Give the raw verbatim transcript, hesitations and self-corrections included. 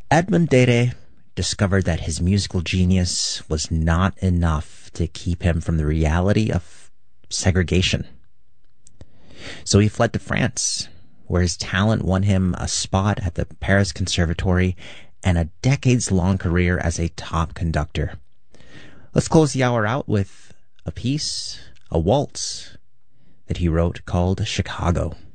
Edmond Dede discovered that his musical genius was not enough to keep him from the reality of segregation. So he fled to France, where his talent won him a spot at the Paris Conservatory and a decades-long career as a top conductor. Let's close the hour out with a piece, a waltz, that he wrote called Chicago.